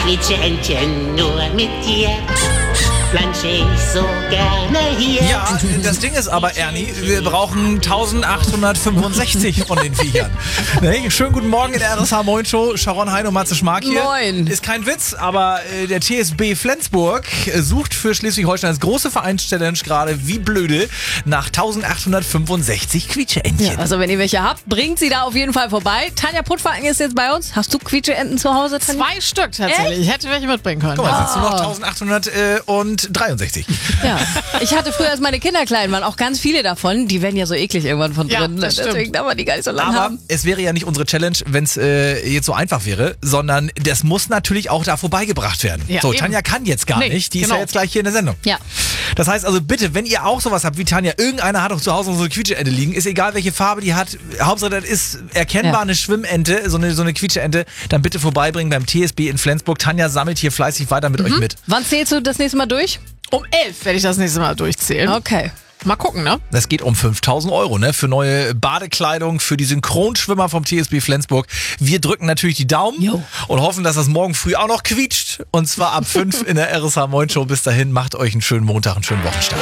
Quietscheentchen, nur mit dir plansche ich so gerne hier. Ja, das Ding ist aber, Ernie, wir brauchen 1865 von den Viechern. Ne? Schönen guten Morgen in der RSH Moin Show. Sharon Hein und Matze Schmark hier. Moin. Ist kein Witz, aber der TSB Flensburg sucht für Schleswig-Holstein als große Vereinschallenge gerade wie blöde nach 1865 Quietscheentchen. Ja, also wenn ihr welche habt, bringt sie da auf jeden Fall vorbei. Tanja Puttwagen ist jetzt bei uns. Hast du Quietscheenten zu Hause, Tanja? 2 Stück tatsächlich. Ich hätte welche mitbringen können. Guck mal, sitzt du noch 1863. Ja. Ich hatte früher, als meine Kinder klein waren, auch ganz viele davon. Die werden ja so eklig irgendwann von Ja, drin. das stimmt. Deswegen darf man die gar nicht so lange Aber haben. es wäre ja nicht unsere Challenge, wenn es jetzt so einfach wäre, sondern das muss natürlich auch da vorbeigebracht werden. Ja, so, eben. Tanja kann jetzt gar Nee, nicht. Die ist genau. ja jetzt gleich hier in der Sendung. Ja. Das heißt also bitte, wenn ihr auch sowas habt wie Tanja, irgendeiner hat auch zu Hause so eine Quietscheente liegen, ist egal welche Farbe die hat, Hauptsache das ist erkennbar Ja. eine Schwimmente, so eine Quietscheente, dann bitte vorbeibringen beim TSB in Flensburg. Tanja sammelt hier fleißig weiter mit euch mit. Wann zählst du das nächste Mal durch? Um 11 werde ich das nächste Mal durchzählen. Okay. Mal gucken, ne? Das geht um 5.000 Euro, ne? Für neue Badekleidung, für die Synchronschwimmer vom TSB Flensburg. Wir drücken natürlich die Daumen Jo. und hoffen, dass das morgen früh auch noch quietscht. Und zwar ab 5 in der RSH Moin Show. Bis dahin, macht euch einen schönen Montag, einen schönen Wochenstart.